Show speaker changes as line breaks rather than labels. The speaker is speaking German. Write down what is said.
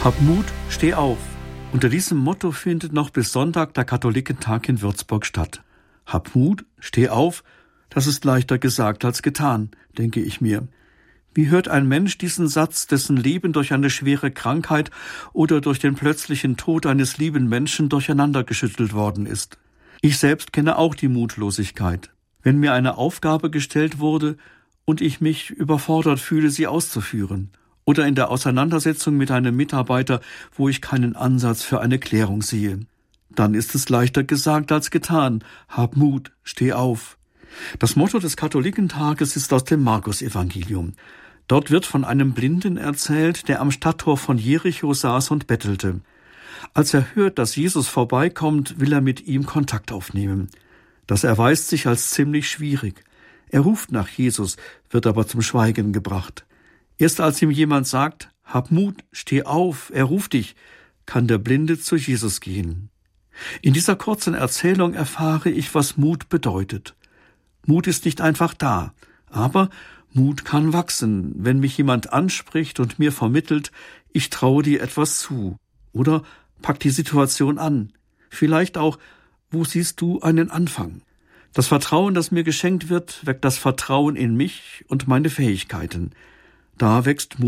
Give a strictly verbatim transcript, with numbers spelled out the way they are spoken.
Hab Mut, steh auf. Unter diesem Motto findet noch bis Sonntag der Katholikentag in Würzburg statt. Hab Mut, steh auf, das ist leichter gesagt als getan, denke ich mir. Wie hört ein Mensch diesen Satz, dessen Leben durch eine schwere Krankheit oder durch den plötzlichen Tod eines lieben Menschen durcheinandergeschüttelt worden ist? Ich selbst kenne auch die Mutlosigkeit. Wenn mir eine Aufgabe gestellt wurde und ich mich überfordert fühle, sie auszuführen. Oder in der Auseinandersetzung mit einem Mitarbeiter, wo ich keinen Ansatz für eine Klärung sehe. Dann ist es leichter gesagt als getan. Hab Mut, steh auf. Das Motto des Katholikentages ist aus dem Markus-Evangelium. Dort wird von einem Blinden erzählt, der am Stadttor von Jericho saß und bettelte. Als er hört, dass Jesus vorbeikommt, will er mit ihm Kontakt aufnehmen. Das erweist sich als ziemlich schwierig. Er ruft nach Jesus, wird aber zum Schweigen gebracht. Erst als ihm jemand sagt, hab Mut, steh auf, er ruft dich, kann der Blinde zu Jesus gehen. In dieser kurzen Erzählung erfahre ich, was Mut bedeutet. Mut ist nicht einfach da, aber Mut kann wachsen, wenn mich jemand anspricht und mir vermittelt, ich traue dir etwas zu. Oder pack die Situation an. Vielleicht auch, wo siehst du einen Anfang? Das Vertrauen, das mir geschenkt wird, weckt das Vertrauen in mich und meine Fähigkeiten. Da wächst Mut.